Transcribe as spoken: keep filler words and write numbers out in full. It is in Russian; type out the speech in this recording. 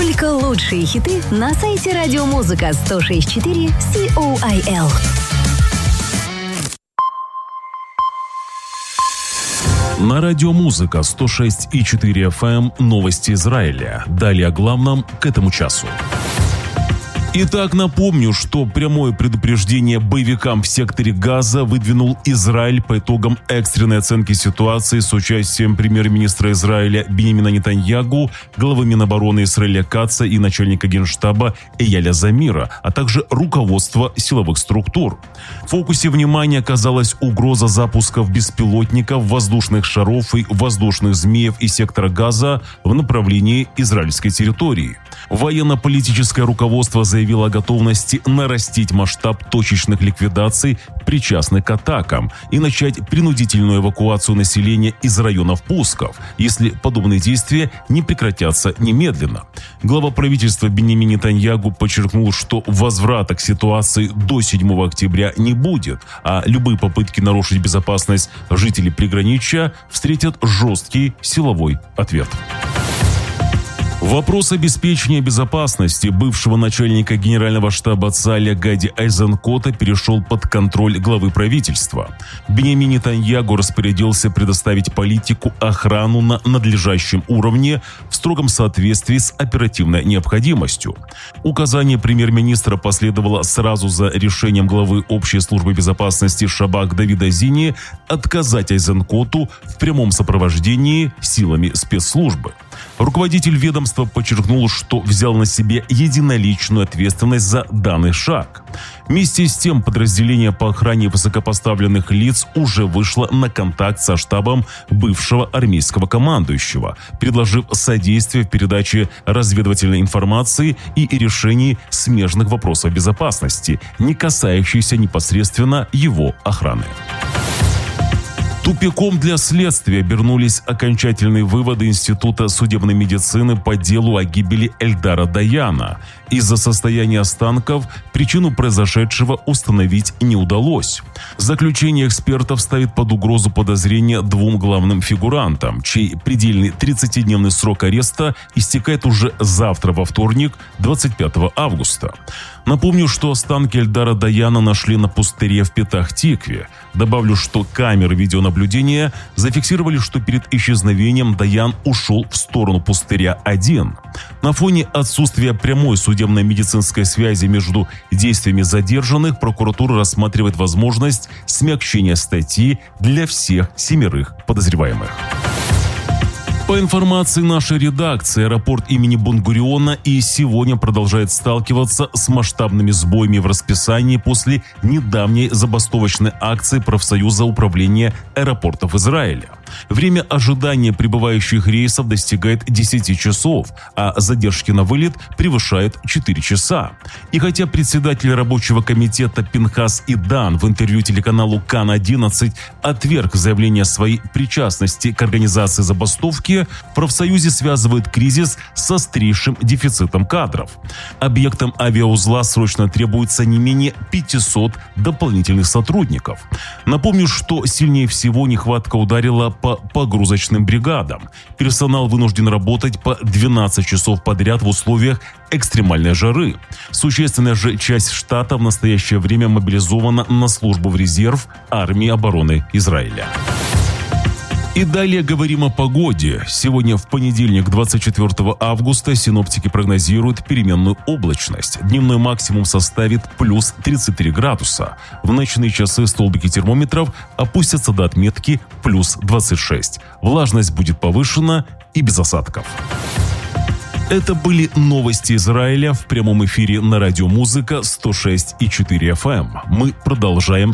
Только лучшие хиты на сайте радиомузыка сто шесть и четыре Кол. На радиомузыка сто шесть и четыре эф эм новости Израиля. Далее о главном к этому часу. Итак, напомню, что прямое предупреждение боевикам в секторе Газа выдвинул Израиль по итогам экстренной оценки ситуации с участием премьер-министра Израиля Биньямина Нетаньягу, главы Минобороны Исраэля Каца и начальника Генштаба Эяля Замира, а также руководства силовых структур. В фокусе внимания оказалась угроза запусков беспилотников, воздушных шаров и воздушных змеев из сектора Газа в направлении израильской территории. Военно-политическое руководство заявило о готовности нарастить масштаб точечных ликвидаций, причастных к атакам, и начать принудительную эвакуацию населения из районов пусков, если подобные действия не прекратятся немедленно. Глава правительства Биньямин Нетаньягу подчеркнул, что возврата к ситуации до седьмого октября не будет, а любые попытки нарушить безопасность жителей приграничья встретят жесткий силовой ответ. Вопрос обеспечения безопасности бывшего начальника генерального штаба ЦАЛя Гади Айзенкота перешел под контроль главы правительства. Биньямин Нетаньягу распорядился предоставить политику охрану на надлежащем уровне в строгом соответствии с оперативной необходимостью. Указание премьер-министра последовало сразу за решением главы общей службы безопасности Шабак Давида Зини отказать Айзенкоту в прямом сопровождении силами спецслужбы. Руководитель ведомства подчеркнул, что взял на себя единоличную ответственность за данный шаг. Вместе с тем, подразделение по охране высокопоставленных лиц уже вышло на контакт со штабом бывшего армейского командующего, предложив содействие в передаче разведывательной информации и решении смежных вопросов безопасности, не касающихся непосредственно его охраны. Тупиком для следствия обернулись окончательные выводы Института судебной медицины по делу о гибели Эльдара Даяна. Из-за состояния останков причину произошедшего установить не удалось. Заключение экспертов ставит под угрозу подозрения двум главным фигурантам, чей предельный тридцатидневный срок ареста истекает уже завтра, во вторник, двадцать пятого августа. Напомню, что останки Эльдара Даяна нашли на пустыре в Петах-Тикве. Добавлю, что камеры видеонаблюдения зафиксировали, что перед исчезновением Даян ушел в сторону пустыря один. На фоне отсутствия прямой судебной медицинской связи между действиями задержанных, прокуратура рассматривает возможность смягчения статьи для всех семерых подозреваемых. По информации нашей редакции, аэропорт имени Бен-Гуриона и сегодня продолжает сталкиваться с масштабными сбоями в расписании после недавней забастовочной акции профсоюза управления аэропортов Израиля. Время ожидания прибывающих рейсов достигает десяти часов, а задержки на вылет превышают четыре часа. И хотя председатель рабочего комитета Пинхас Идан в интервью телеканалу Кан одиннадцать отверг заявление о своей причастности к организации забастовки, в профсоюзе связывают кризис с острейшим дефицитом кадров. Объектам авиаузла срочно требуется не менее пятисот дополнительных сотрудников. Напомню, что сильнее всего нехватка ударила по погрузочным бригадам. Персонал вынужден работать по двенадцать часов подряд в условиях экстремальной жары. Существенная же часть штата в настоящее время мобилизована на службу в резерв армии обороны Израиля. И далее говорим о погоде. Сегодня в понедельник, двадцать четвёртого августа, синоптики прогнозируют переменную облачность. Дневной максимум составит плюс тридцать три градуса. В ночные часы столбики термометров опустятся до отметки плюс двадцать шесть. Влажность будет повышена и без осадков. Это были новости Израиля в прямом эфире на радиомузыка сто шесть и четыре эф эм. Мы продолжаем